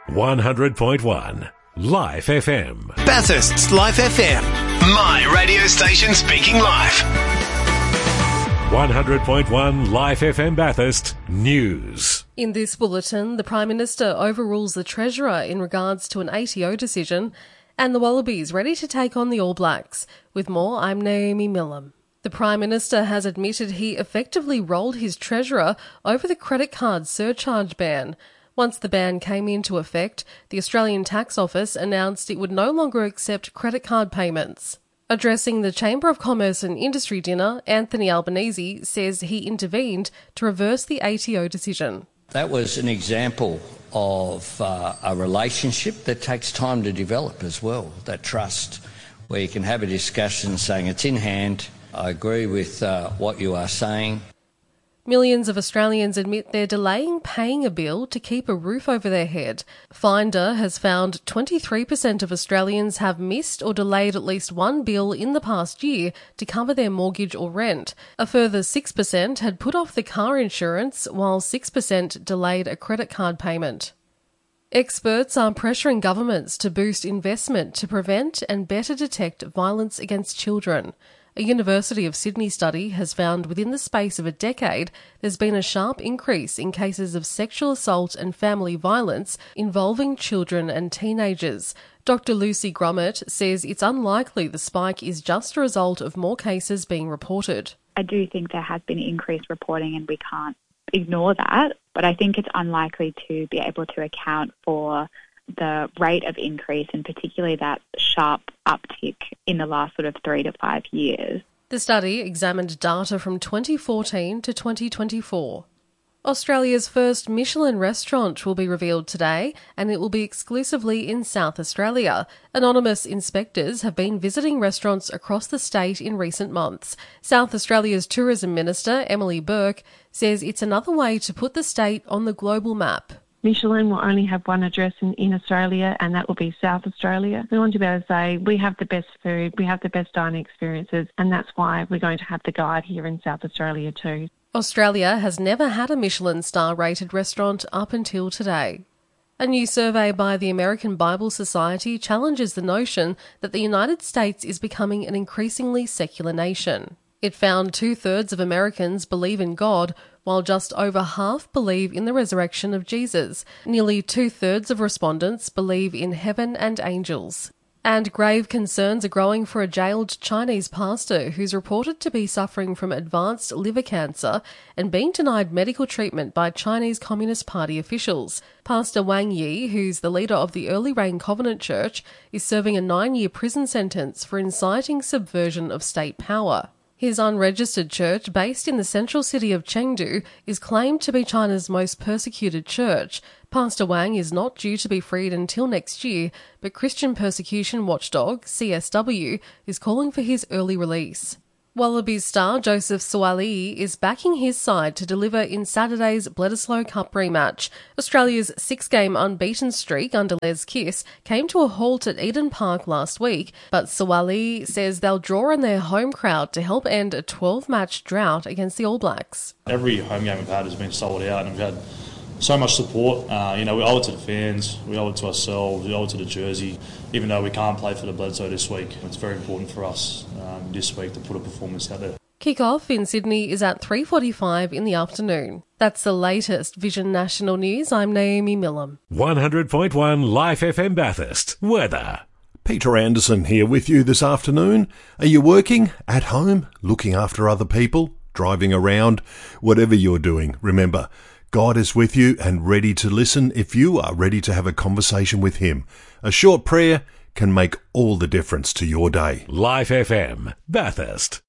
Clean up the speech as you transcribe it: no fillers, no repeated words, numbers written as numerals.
100.1 Life FM. Bathurst's Life FM. My radio station speaking life. 100.1 Life FM Bathurst News. In this bulletin, the Prime Minister overrules the Treasurer in regards to an ATO decision, and the Wallabies ready to take on the All Blacks. With more, I'm Naomi Millam. The Prime Minister has admitted he effectively rolled his Treasurer over the credit card surcharge ban. Once the ban came into effect, the Australian Tax Office announced it would no longer accept credit card payments. Addressing the Chamber of Commerce and Industry dinner, Anthony Albanese says he intervened to reverse the ATO decision. That was an example of a relationship that takes time to develop as well, that trust, where you can have a discussion saying it's in hand, I agree with what you are saying. Millions of Australians admit they're delaying paying a bill to keep a roof over their head. Finder has found 23% of Australians have missed or delayed at least one bill in the past year to cover their mortgage or rent. A further 6% had put off the car insurance, while 6% delayed a credit card payment. Experts are pressuring governments to boost investment to prevent and better detect violence against children. A University of Sydney study has found within the space of a decade there's been a sharp increase in cases of sexual assault and family violence involving children and teenagers. Dr. Lucy Grummet says it's unlikely the spike is just a result of more cases being reported. I do think there has been increased reporting and we can't ignore that, but I think it's unlikely to be able to account for the rate of increase and particularly that sharp uptick in the last sort of 3 to 5 years. The study examined data from 2014 to 2024. Australia's first Michelin restaurant will be revealed today, and it will be exclusively in South Australia. Anonymous inspectors have been visiting restaurants across the state in recent months. South Australia's Tourism Minister, Emily Burke, says it's another way to put the state on the global map. Michelin will only have one address in Australia, and that will be South Australia. We want to be able to say we have the best food, we have the best dining experiences, and that's why we're going to have the guide here in South Australia too. Australia has never had a Michelin star-rated restaurant up until today. A new survey by the American Bible Society challenges the notion that the United States is becoming an increasingly secular nation. It found 2/3 of Americans believe in God, while just over half believe in the resurrection of Jesus. Nearly 2/3 of respondents believe in heaven and angels. And grave concerns are growing for a jailed Chinese pastor who's reported to be suffering from advanced liver cancer and being denied medical treatment by Chinese Communist Party officials. Pastor Wang Yi, who's the leader of the Early Rain Covenant Church, is serving a 9-year prison sentence for inciting subversion of state power. His unregistered church, based in the central city of Chengdu, is claimed to be China's most persecuted church. Pastor Wang is not due to be freed until next year, but Christian persecution watchdog, CSW, is calling for his early release. Wallabies star Joseph Suaalii is backing his side to deliver in Saturday's Bledisloe Cup rematch. Australia's 6-game unbeaten streak under Les Kiss came to a halt at Eden Park last week, but Suaalii says they'll draw on their home crowd to help end a 12-match drought against the All Blacks. Every home game we've had has been sold out, and we've had so much support. We owe it to the fans, we owe it to ourselves, we owe it to the jersey. Even though we can't play for the Bledisloe this week, it's very important for us this week to put a performance out there. Kick-off in Sydney is at 3:45 in the afternoon. That's the latest Vision National News. I'm Naomi Millam. 100.1 Life FM Bathurst. Weather. Peter Anderson here with you this afternoon. Are you working, at home, looking after other people, driving around? Whatever you're doing, remember, God is with you and ready to listen if you are ready to have a conversation with Him. A short prayer can make all the difference to your day. Life FM Bathurst.